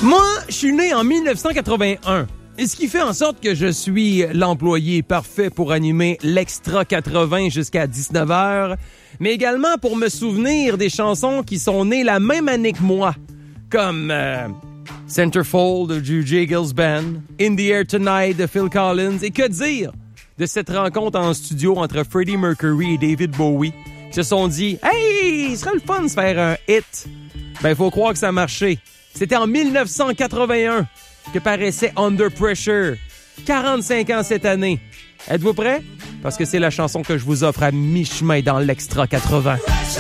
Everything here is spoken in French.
Moi, je suis né en 1981. Et ce qui fait en sorte que je suis l'employé parfait pour animer l'Extra 80 jusqu'à 19h, mais également pour me souvenir des chansons qui sont nées la même année que moi, comme Centerfold du J. Gills Band, In the Air Tonight de Phil Collins, et que dire de cette rencontre en studio entre Freddie Mercury et David Bowie, qui se sont dit « Hey, il serait le fun de se faire un hit ». Ben, faut croire que ça a marché. C'était en 1981 que paraissait Under Pressure. 45 ans cette année. Êtes-vous prêts? Parce que c'est la chanson que je vous offre à mi-chemin dans l'Extra 80.